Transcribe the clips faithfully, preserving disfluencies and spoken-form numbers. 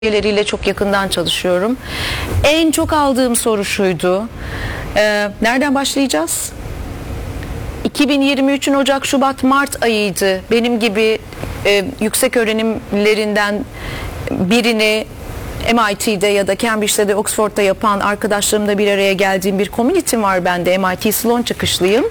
üyeleriyle çok yakından çalışıyorum. En çok aldığım soru şuydu. Ee, nereden başlayacağız? iki bin yirmi üçün Ocak, Şubat, Mart ayıydı. Benim gibi e, yüksek öğrenimlerinden birini M I T'de ya da Cambridge'de de Oxford'da yapan arkadaşlarımla bir araya geldiğim bir community'm var bende. M I T Sloan çıkışlıyım.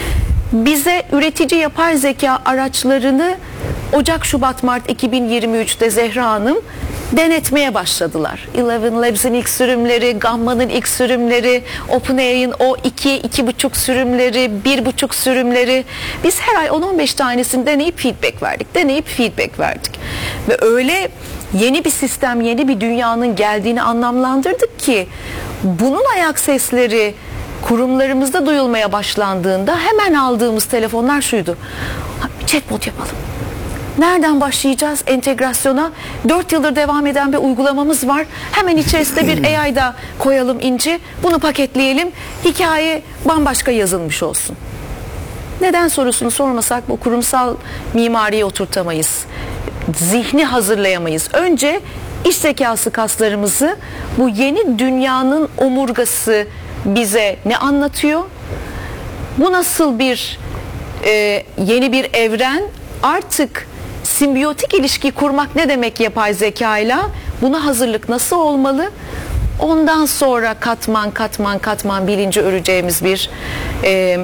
Bize üretici yapay zeka araçlarını Ocak, Şubat, Mart iki bin yirmi üçte Zehra Hanım denetmeye başladılar. Eleven Labs'in ilk sürümleri, Gamma'nın ilk sürümleri, OpenAI'nin o iki, iki buçuk sürümleri, bir buçuk sürümleri. Biz her ay on on beş tanesini deneyip feedback verdik. Deneyip feedback verdik. Ve öyle yeni bir sistem, yeni bir dünyanın geldiğini anlamlandırdık ki bunun ayak sesleri kurumlarımızda duyulmaya başlandığında hemen aldığımız telefonlar şuydu: chatbot yapalım. Nereden başlayacağız entegrasyona? dört yıldır devam eden bir uygulamamız var. Hemen içerisinde bir A I da koyalım İnci. Bunu paketleyelim. Hikaye bambaşka yazılmış olsun. Neden sorusunu sormasak bu kurumsal mimariyi oturtamayız. Zihni hazırlayamayız. Önce iş zekası kaslarımızı, bu yeni dünyanın omurgası bize ne anlatıyor? Bu nasıl bir e, yeni bir evren? Artık simbiyotik ilişki kurmak ne demek yapay zekayla? Buna hazırlık nasıl olmalı? Ondan sonra katman katman katman bilinci öreceğimiz bir e,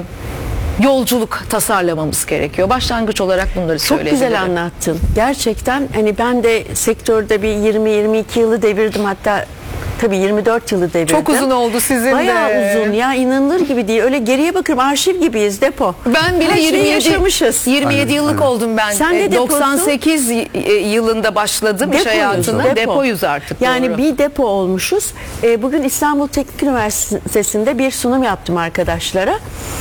yolculuk tasarlamamız gerekiyor. Başlangıç olarak bunları söyleyebilirim. Çok güzel anlattın. Gerçekten hani ben de sektörde bir yirmi yirmi iki yılı devirdim, hatta tabii yirmi dört yılı devirdim. Çok uzun oldu sizin Bayağı de. Bayağı uzun ya, inanılır gibi değil. Öyle geriye bakıyorum, arşiv gibiyiz, depo. Ben bile Her yirmi yedi, yaşamışız. yirmi yedi Aynen, yıllık aynen. oldum ben. Sen de doksan sekiz yılında başladım iş hayatına. Depo. Depoyuz artık. Yani doğru. bir depo olmuşuz. Ee, bugün İstanbul Teknik Üniversitesi'nde bir sunum yaptım arkadaşlara.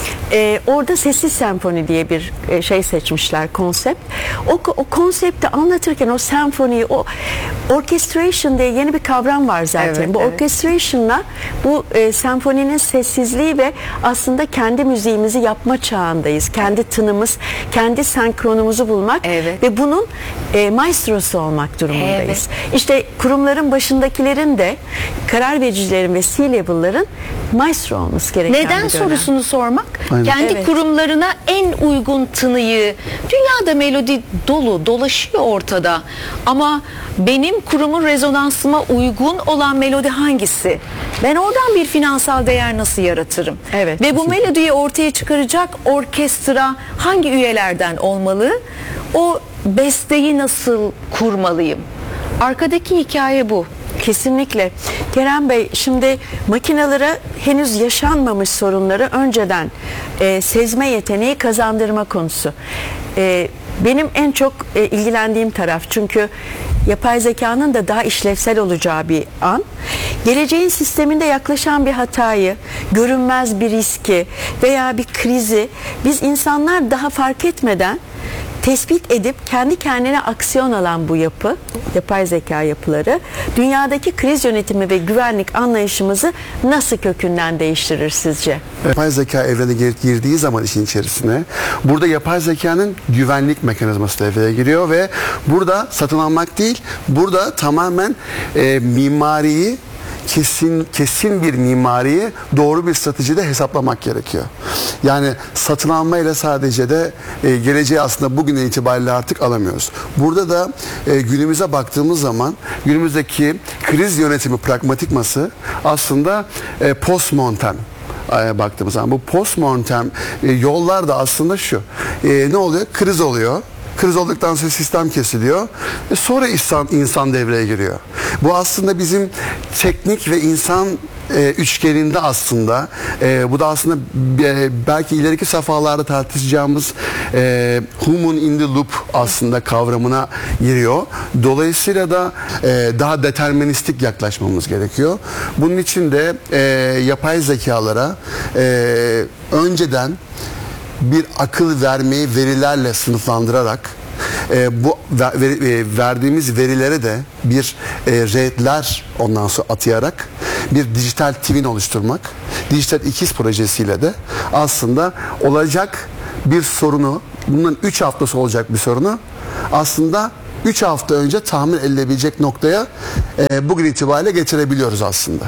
Ee, orada sessiz senfoni diye bir e, şey seçmişler, konsept. O, o konsepti anlatırken o senfoniyi, o orchestration diye yeni bir kavram var zaten. Evet, bu evet. orchestration'la bu e, senfoninin sessizliği ve aslında kendi müziğimizi yapma çağındayız. Kendi tınımız, kendi senkronumuzu bulmak Evet. ve bunun e, maestrosu olmak durumundayız. Evet. İşte kurumların başındakilerin de, karar vericilerin ve C-level'ların maestro olması gereken Neden bir dönem. sorusunu sormak, Aynen. kendi Evet. kurumlarına en uygun tınıyı, dünyada melodi dolu, dolaşıyor ortada ama benim kurumun rezonansıma uygun olan melodi hangisi? Ben oradan bir finansal değer nasıl yaratırım? Evet, Ve bu kesinlikle. melodiyi ortaya çıkaracak orkestra hangi üyelerden olmalı? O besteyi nasıl kurmalıyım? Arkadaki hikaye bu. Kesinlikle. Kerem Bey, şimdi makinalara henüz yaşanmamış sorunları önceden e, sezme yeteneği kazandırma konusu. E, benim en çok e, ilgilendiğim taraf, çünkü yapay zekanın da daha işlevsel olacağı bir an. Geleceğin sisteminde yaklaşan bir hatayı, görünmez bir riski veya bir krizi biz insanlar daha fark etmeden tespit edip kendi kendine aksiyon alan bu yapı, yapay zeka yapıları, dünyadaki kriz yönetimi ve güvenlik anlayışımızı nasıl kökünden değiştirir sizce? Yapay zeka evrene gir- girdiği zaman işin içerisine, burada yapay zekanın güvenlik mekanizması devreye giriyor ve burada satın almak değil, burada tamamen e, mimariyi, kesin kesin bir mimariyi doğru bir stratejide hesaplamak gerekiyor. Yani satın almayla sadece de e, geleceği aslında bugünden itibariyle artık alamıyoruz. Burada da e, günümüze baktığımız zaman günümüzdeki kriz yönetimi pragmatikması aslında e, postmortem baktığımız zaman bu postmortem e, yollar da aslında şu. E, ne oluyor? Kriz oluyor. Kriz olduktan sonra sistem kesiliyor. E sonra insan, insan devreye giriyor. Bu aslında bizim teknik ve insan e, üçgeninde aslında. E, bu da aslında e, belki ileriki safhalarda tartışacağımız e, human in the loop aslında kavramına giriyor. Dolayısıyla da e, daha deterministik yaklaşmamız gerekiyor. Bunun için de e, yapay zekalara e, önceden bir akıl vermeyi verilerle sınıflandırarak e, bu ver, e, verdiğimiz verilere de bir e, rate'ler ondan sonra atayarak bir dijital twin oluşturmak, dijital ikiz projesiyle de aslında olacak bir sorunu, bunun üç haftası olacak bir sorunu aslında üç hafta önce tahmin edilebilecek noktaya e, bugün itibariyle getirebiliyoruz aslında.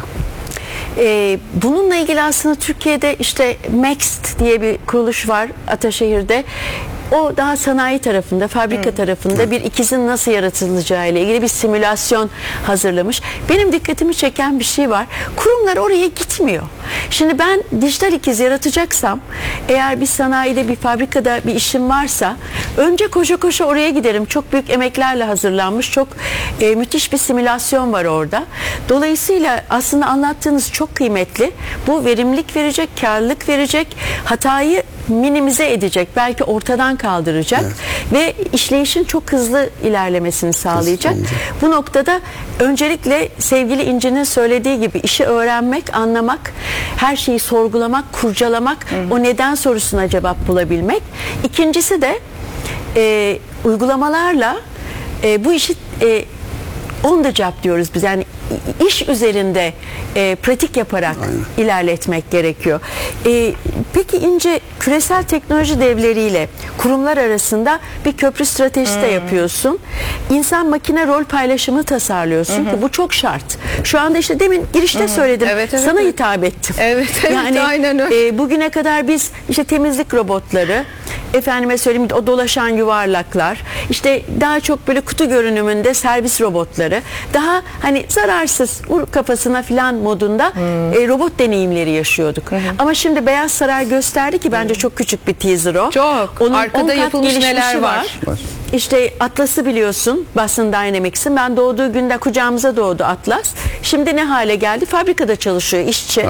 Ee, bununla ilgili aslında Türkiye'de işte Mext diye bir kuruluş var Ataşehir'de. O daha sanayi tarafında, fabrika tarafında bir ikizin nasıl yaratılacağı ile ilgili bir simülasyon hazırlamış. Benim dikkatimi çeken bir şey var. Kurumlar oraya gitmiyor. Şimdi ben dijital ikiz yaratacaksam, eğer bir sanayide, bir fabrikada bir işim varsa önce koşa koşa oraya giderim. Çok büyük emeklerle hazırlanmış, çok e, müthiş bir simülasyon var orada. Dolayısıyla aslında anlattığınız çok kıymetli. Bu verimlilik verecek, karlılık verecek, hatayı minimize edecek, belki ortadan kaldıracak, evet, ve işleyişin çok hızlı ilerlemesini sağlayacak. Hızlı. Bu noktada öncelikle sevgili İnci'nin söylediği gibi işi öğrenmek, anlamak, her şeyi sorgulamak, kurcalamak, hı hı, o neden sorusuna cevap bulabilmek. İkincisi de e, uygulamalarla e, bu işi e, on the job diyoruz biz, yani iş üzerinde e, pratik yaparak, aynen, ilerletmek gerekiyor. E, peki İnce, küresel teknoloji devleriyle kurumlar arasında bir köprü stratejisi hmm. de yapıyorsun. İnsan makine rol paylaşımı tasarlıyorsun, hmm. ki bu çok şart. Şu anda işte demin girişte hmm. söyledim. Evet, evet, sana evet. hitap ettim. Evet, evet, yani aynen öyle. E, bugüne kadar biz işte temizlik robotları, efendime söyleyeyim o dolaşan yuvarlaklar, işte daha çok böyle kutu görünümünde servis robotları, daha hani zararsız, vur kafasına filan modunda hmm. e, robot deneyimleri yaşıyorduk. Hmm. Ama şimdi Beyaz Saray gösterdi ki bence çok küçük bir teaser o. Çok. Onun arkada yapılmış neler var. var. var. İşte Atlas'ı biliyorsun, Boston Dynamics'in. Ben doğduğu günde kucağımıza doğdu Atlas. Şimdi ne hale geldi? Fabrikada çalışıyor, işçi.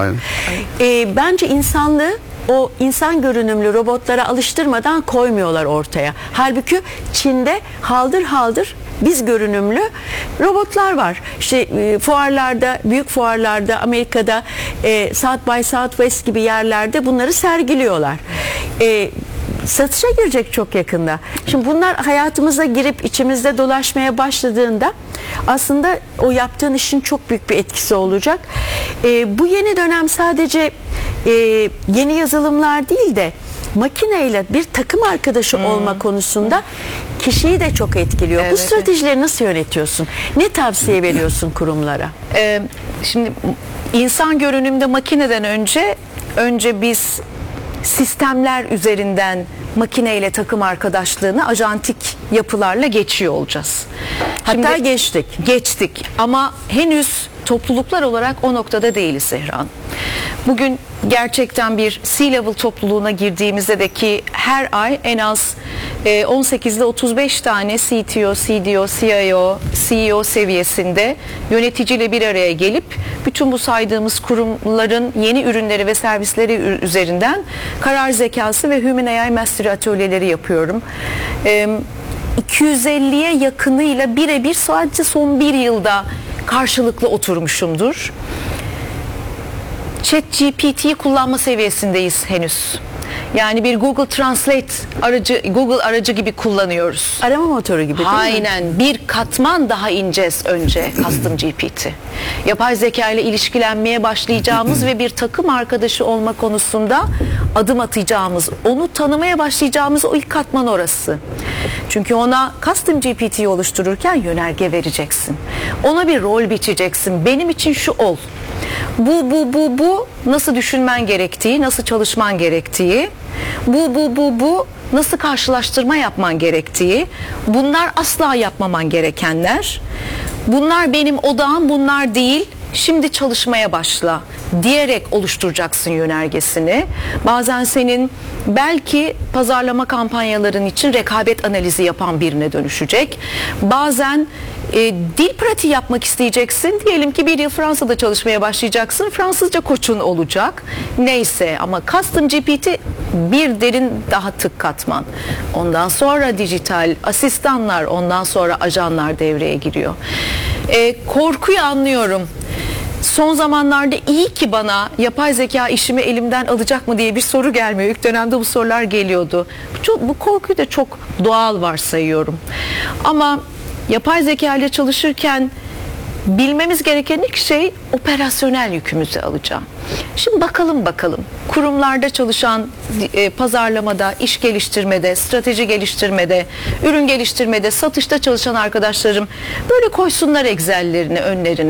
E, bence insanlığı o insan görünümlü robotlara alıştırmadan koymuyorlar ortaya. Halbuki Çin'de haldır haldır biz görünümlü robotlar var. İşte e, fuarlarda, büyük fuarlarda, Amerika'da e, South by Southwest gibi yerlerde bunları sergiliyorlar. E, satışa girecek çok yakında. Şimdi bunlar hayatımıza girip içimizde dolaşmaya başladığında aslında o yaptığın işin çok büyük bir etkisi olacak. E, bu yeni dönem sadece e, yeni yazılımlar değil de makineyle bir takım arkadaşı hmm. olma konusunda kişiyi de çok etkiliyor. Evet, bu stratejileri evet. nasıl yönetiyorsun? Ne tavsiye veriyorsun kurumlara? Ee, şimdi insan görünümde makineden önce önce biz sistemler üzerinden makineyle takım arkadaşlığını ajantik yapılarla geçiyor olacağız. Hatta Şimdi, geçtik. Geçtik ama henüz topluluklar olarak o noktada değiliz Zehra. Bugün gerçekten bir C-level topluluğuna girdiğimizde de ki her ay en az on sekiz ile otuz beş tane C T O, C D O, C I O, C E O seviyesinde yöneticiyle bir araya gelip bütün bu saydığımız kurumların yeni ürünleri ve servisleri üzerinden karar zekası ve Human A I Mastery atölyeleri yapıyorum. iki yüz elliye yakınıyla birebir sadece son bir yılda karşılıklı oturmuşumdur. ChatGPT'yi kullanma seviyesindeyiz henüz. Yani bir Google Translate aracı, Google aracı gibi kullanıyoruz. Arama motoru gibi değil Aynen. mi? Bir katman daha ineceğiz önce Custom G P T. Yapay zeka ile ilişkilenmeye başlayacağımız ve bir takım arkadaşı olma konusunda adım atacağımız, onu tanımaya başlayacağımız o ilk katman orası. Çünkü ona Custom G P T'yi oluştururken yönerge vereceksin. Ona bir rol biçeceksin. Benim için şu ol. Bu, bu, bu, bu nasıl düşünmen gerektiği, nasıl çalışman gerektiği, bu, bu, bu, bu nasıl karşılaştırma yapman gerektiği, bunlar asla yapmaman gerekenler, bunlar benim odağım, bunlar değil, şimdi çalışmaya başla diyerek oluşturacaksın yönergesini. Bazen senin belki pazarlama kampanyaların için rekabet analizi yapan birine dönüşecek. Bazen e, dil pratiği yapmak isteyeceksin. Diyelim ki bir yıl Fransa'da çalışmaya başlayacaksın. Fransızca koçun olacak. Neyse ama Custom G P T bir derin daha tık katman. Ondan sonra dijital asistanlar, ondan sonra ajanlar devreye giriyor. E, korkuyu anlıyorum. Son zamanlarda iyi ki bana yapay zeka işimi elimden alacak mı diye bir soru gelmiyor. İlk dönemde bu sorular geliyordu. Çok, bu korkuyu da çok doğal varsayıyorum. Ama yapay zeka ile çalışırken bilmemiz gereken ilk şey operasyonel yükümüzü alacağım. Şimdi bakalım bakalım kurumlarda çalışan, e, pazarlamada, iş geliştirmede, strateji geliştirmede, ürün geliştirmede, satışta çalışan arkadaşlarım böyle koysunlar Excel'lerini önlerine.